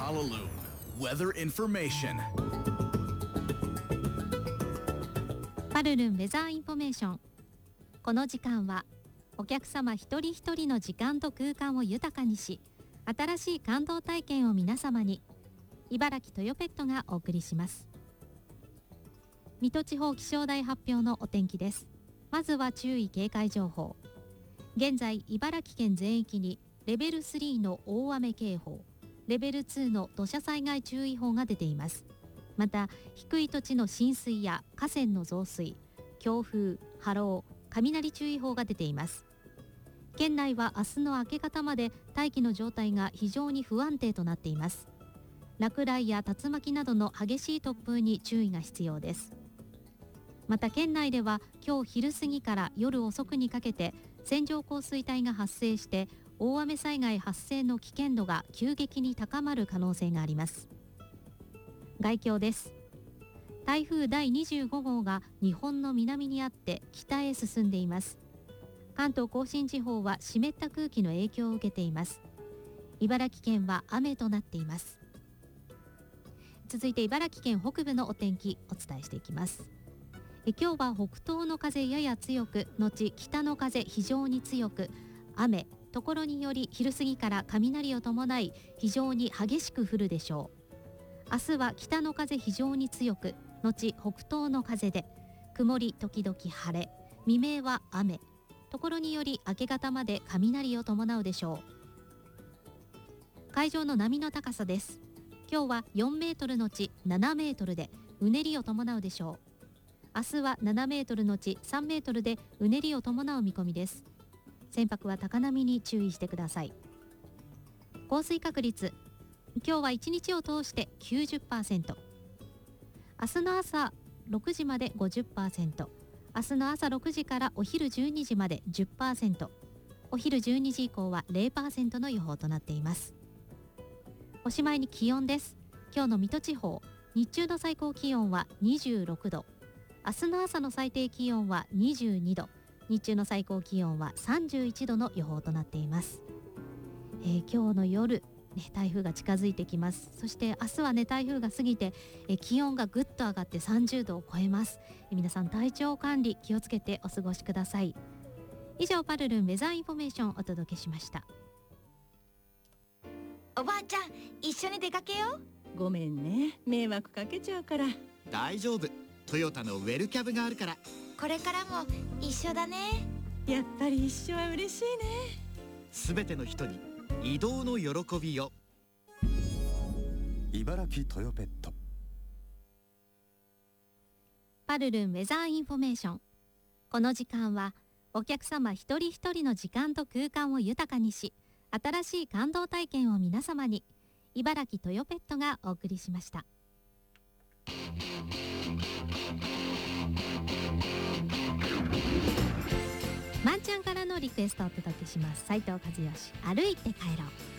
Honolulu Weather Information パルルンウェザーインフォメーション。この時間はお客様一人一人の時間と空間を豊かにし、新しい感動体験を皆様に、茨城トヨペットがお送りします。水戸地方気象台発表のお天気です。まずは注意警戒情報。現在茨城県全域にレベル3の大雨警報、レベル2の土砂災害注意報が出ています。また低い土地の浸水や河川の増水、強風、波浪、雷注意報が出ています。県内は明日の明け方まで大気の状態が非常に不安定となっています。落雷や竜巻などの激しい突風に注意が必要です。また県内では今日昼過ぎから夜遅くにかけて線状降水帯が発生して大雨災害発生の危険度が急激に高まる可能性があります。概況です。台風第25号が日本の南にあって北へ進んでいます。関東甲信地方は湿った空気の影響を受けています。茨城県は雨となっています。続いて茨城県北部のお天気お伝えしていきます。今日は北東の風やや強く、後北の風非常に強く、雨、ところにより昼過ぎから雷を伴い非常に激しく降るでしょう。明日は北の風非常に強く、後北東の風で曇り時々晴れ、未明は雨、ところにより明け方まで雷を伴うでしょう。海上の波の高さです。今日は4メートル後7メートルでうねりを伴うでしょう。明日は7メートル後3メートルでうねりを伴う見込みです。船舶は高波に注意してください。降水確率、今日は1日を通して 90%、 明日の朝6時まで 50%、 明日の朝6時からお昼12時まで 10%、 お昼12時以降は 0% の予報となっています。おしまいに気温です。今日の水戸地方、日中の最高気温は26度、明日の朝の最低気温は22度、日中の最高気温は31度の予報となっています。今日の夜、台風が近づいてきます。そして明日は台風が過ぎて、気温がぐっと上がって30度を超えます。皆さん体調管理気をつけてお過ごしください。以上パルルンウェザーインフォメーションをお届けしました。 おばあちゃん、一緒に出かけよう。 ごめんね、迷惑かけちゃうから。 大丈夫、トヨタのウェルキャブがあるから。 これからも一緒だね。 やっぱり一緒は嬉しいね。 すべての人に移動の喜びを。 茨城トヨペット。 パルルンウェザーインフォメーション。この時間はお客様一人一人の時間と空間を豊かにし、新しい感動体験を皆様に、茨城トヨペットがお送りしました。まんちゃんからのリクエストをお届けします。斉藤和義、歩いて帰ろう。